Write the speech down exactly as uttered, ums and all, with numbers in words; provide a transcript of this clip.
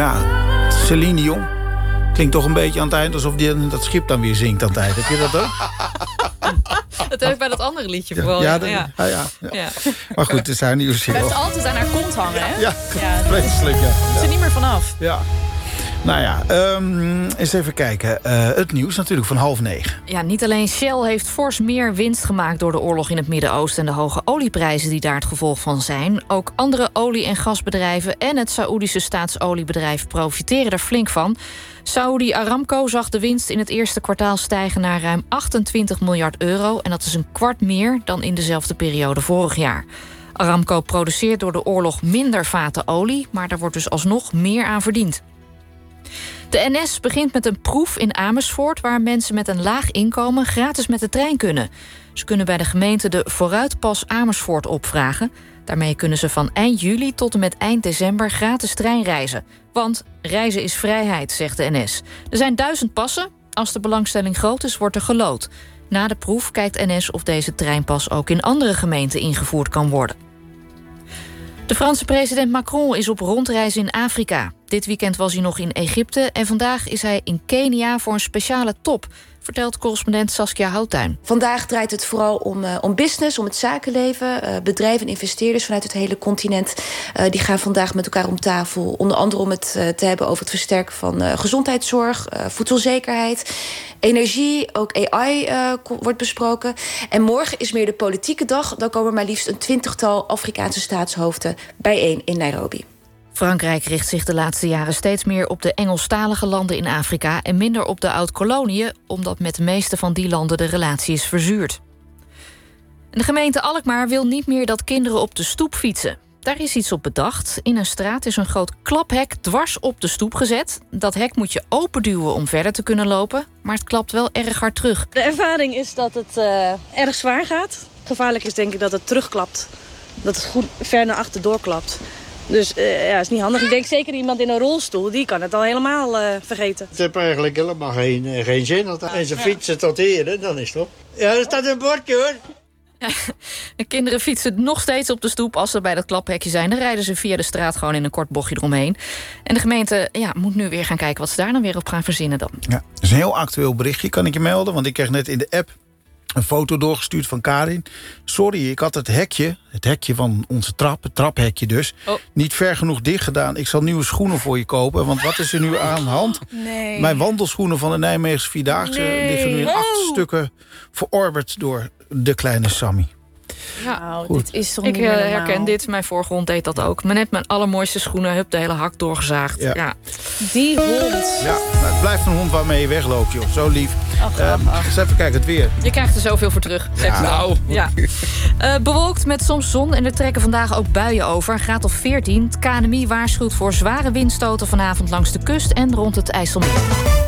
Ja, Celine Dion. Klinkt toch een beetje aan het eind alsof die, dat schip dan weer zinkt aan het eind. Heb je dat ook? Dat heb ik bij dat andere liedje vooral. Ja, Ja, dat, ja. ja, ja, ja. Ja. Maar goed, het is haar nieuws. Hij heeft altijd aan haar kont hangen, hè? Ja, Ja, dat vreselijk, ja. is er niet meer vanaf. Ja. Nou ja, um, eens even kijken. Uh, het nieuws natuurlijk van half negen. Ja, niet alleen Shell heeft fors meer winst gemaakt door de oorlog in het Midden-Oosten en de hoge olieprijzen die daar het gevolg van zijn. Ook andere olie- en gasbedrijven en het Saoedische staatsoliebedrijf profiteren er flink van. Saudi Aramco zag de winst in het eerste kwartaal stijgen naar ruim achtentwintig miljard euro. En dat is een kwart meer dan in dezelfde periode vorig jaar. Aramco produceert door de oorlog minder vaten olie, maar daar wordt dus alsnog meer aan verdiend. De N S begint met een proef in Amersfoort waar mensen met een laag inkomen gratis met de trein kunnen. Ze kunnen bij de gemeente de Vooruitpas Amersfoort opvragen. Daarmee kunnen ze van eind juli tot en met eind december gratis treinreizen. Want reizen is vrijheid, zegt de N S. Er zijn duizend passen. Als de belangstelling groot is, wordt er geloot. Na de proef kijkt N S of deze treinpas ook in andere gemeenten ingevoerd kan worden. De Franse president Macron is op rondreis in Afrika. Dit weekend was hij nog in Egypte en vandaag is hij in Kenia voor een speciale top, vertelt correspondent Saskia Houttuin. Vandaag draait het vooral om, uh, om business, om het zakenleven. Uh, bedrijven en investeerders vanuit het hele continent uh, die gaan vandaag met elkaar om tafel. Onder andere om het uh, te hebben over het versterken van uh, gezondheidszorg, uh, voedselzekerheid, energie, ook A I uh, wordt besproken. En morgen is meer de politieke dag. Dan komen maar liefst een twintigtal Afrikaanse staatshoofden bijeen in Nairobi. Frankrijk richt zich de laatste jaren steeds meer op de Engelstalige landen in Afrika en minder op de oud-koloniën, omdat met de meeste van die landen de relatie is verzuurd. De gemeente Alkmaar wil niet meer dat kinderen op de stoep fietsen. Daar is iets op bedacht. In een straat is een groot klaphek dwars op de stoep gezet. Dat hek moet je openduwen om verder te kunnen lopen, maar het klapt wel erg hard terug. De ervaring is dat het uh, erg zwaar gaat. Gevaarlijk is denk ik dat het terugklapt. Dat het goed ver naar achter doorklapt. Dus uh, ja, is niet handig. Ik denk zeker iemand in een rolstoel, die kan het al helemaal uh, vergeten. Het heeft eigenlijk helemaal geen, uh, geen zin. En ze fietsen tot hier, dan is het op. Ja, er staat een bordje hoor. Ja, de kinderen fietsen nog steeds op de stoep als ze bij dat klaphekje zijn. Dan rijden ze via de straat gewoon in een kort bochtje eromheen. En de gemeente ja, moet nu weer gaan kijken wat ze daar dan weer op gaan verzinnen dan. Ja, dat is een heel actueel berichtje, kan ik je melden. Want ik kreeg net in de app een foto doorgestuurd van Karin. Sorry, ik had het hekje, het hekje van onze trap, het traphekje dus, oh. niet ver genoeg dicht gedaan. Ik zal nieuwe schoenen voor je kopen, want wat is er nu aan de hand? Nee. Mijn wandelschoenen van de Nijmeegse Vierdaagse nee. liggen nu in acht oh. stukken verorberd door de kleine Sammy. Ja, nou, dit is toch ik niet meer normaal. herken dit. Mijn vorige hond deed dat ook. Maar net mijn allermooiste schoenen, hup, de hele hak doorgezaagd. Ja. Ja. Die hond. Ja, nou, het blijft een hond waarmee je wegloopt, joh. Zo lief. Ach, uh, ach, ach. Dus even kijken, het weer. Je krijgt er zoveel voor terug. Ja, nou. Ja. Uh, bewolkt met soms zon en er trekken vandaag ook buien over. Een graad of veertien. Het K N M I waarschuwt voor zware windstoten vanavond langs de kust en rond het IJsselmeer.